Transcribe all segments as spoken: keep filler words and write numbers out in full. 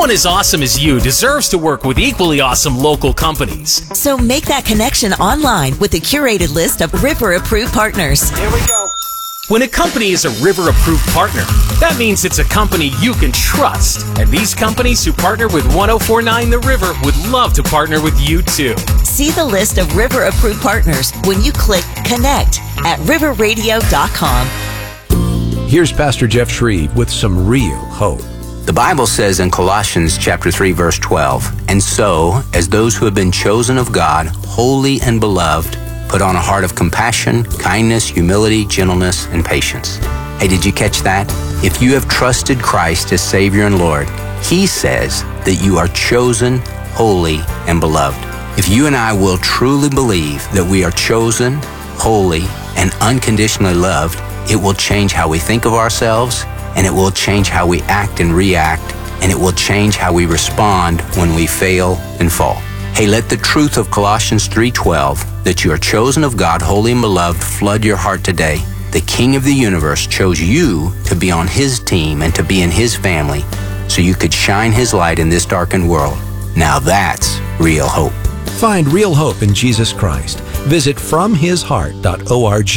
Someone as awesome as you deserves to work with equally awesome local companies. So make that connection online with the curated list of River-approved partners. Here we go. When a company is a River-approved partner, that means it's a company you can trust. And these companies who partner with one oh four point nine The River would love to partner with you too. See the list of River-approved partners when you click Connect at river radio dot com. Here's Pastor Jeff Shreve with some real hope. The Bible says in Colossians chapter three, verse twelve, "And so, as those who have been chosen of God, holy and beloved, put on a heart of compassion, kindness, humility, gentleness, and patience." Hey, did you catch that? If you have trusted Christ as Savior and Lord, He says that you are chosen, holy, and beloved. If you and I will truly believe that we are chosen, holy, and unconditionally loved, it will change how we think of ourselves, and it will change how we act and react, and it will change how we respond when we fail and fall. Hey, let the truth of Colossians three twelve, that you are chosen of God, holy and beloved, flood your heart today. The King of the universe chose you to be on His team and to be in His family so you could shine His light in this darkened world. Now that's real hope. Find real hope in Jesus Christ. Visit from his heart dot org.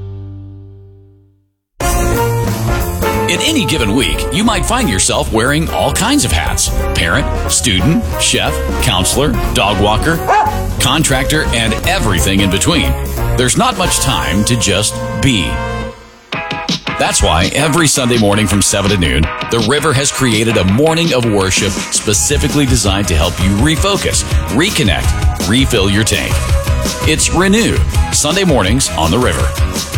In any given week, you might find yourself wearing all kinds of hats. Parent, student, chef, counselor, dog walker, contractor, and everything in between. There's not much time to just be. That's why every Sunday morning from seven to noon, The River has created a morning of worship specifically designed to help you refocus, reconnect, refill your tank. It's Renew, Sunday mornings on The River.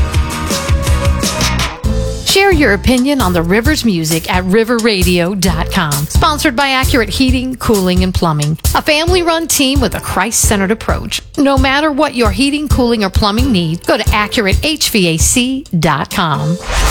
Share your opinion on the River's music at river radio dot com. Sponsored by Accurate Heating, Cooling, and Plumbing. A family-run team with a Christ-centered approach. No matter what your heating, cooling, or plumbing needs, go to accurate h v a c dot com.